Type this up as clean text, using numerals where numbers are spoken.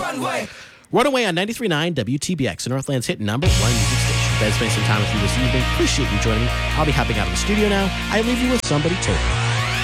Runaway on 93.9 WTBX, Northland's hit number one music station. Ben spending some time with you this evening. Appreciate you joining me. I'll be hopping out of the studio now. I leave you with Somebody Told Me.